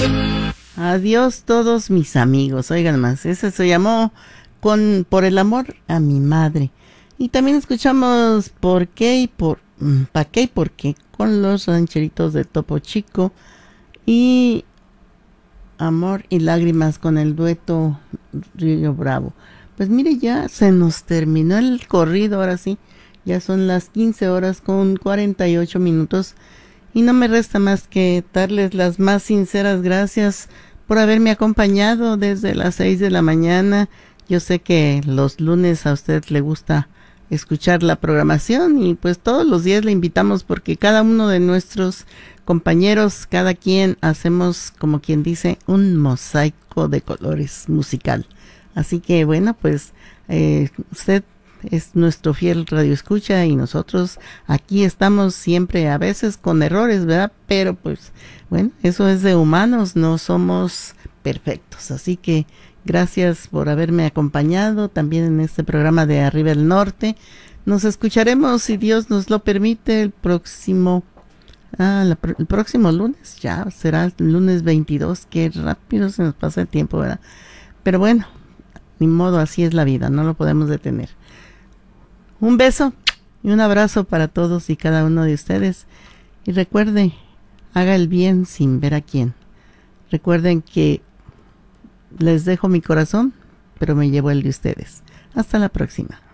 Adiós todos mis amigos. Oigan más, ese se llamó Por el amor a mi madre. Y también escuchamos ¿Por qué y pa' qué y por qué? Con los rancheritos de Topo Chico. Y Amor y lágrimas con el dueto Río Bravo. Pues mire, ya se nos terminó el corrido, ahora sí. Ya son las 15 horas con 48 minutos. Y no me resta más que darles las más sinceras gracias por haberme acompañado desde las 6 de la mañana. Yo sé que los lunes a usted le gusta escuchar la programación y pues todos los días le invitamos porque cada uno de nuestros compañeros, cada quien hacemos, como quien dice, un mosaico de colores musical. Así que bueno, pues usted es nuestro fiel radioescucha y nosotros aquí estamos siempre, a veces con errores, ¿verdad? Pero pues bueno, eso es de humanos, no somos perfectos. Así que gracias por haberme acompañado también en este programa de Arriba el Norte. Nos escucharemos, si Dios nos lo permite, el próximo lunes. Ya será el lunes 22. Qué rápido se nos pasa el tiempo, ¿verdad? Pero bueno, ni modo, así es la vida, no lo podemos detener. Un beso y un abrazo para todos y cada uno de ustedes. Y recuerde, haga el bien sin ver a quién. Recuerden que les dejo mi corazón, pero me llevo el de ustedes. Hasta la próxima.